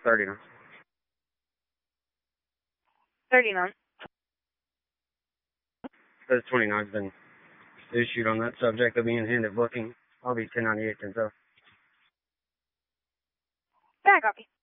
30 knots. 30 knots. There's 29's been issued on that subject of being handed booking. I'll be 1098 and so. Yeah, copy.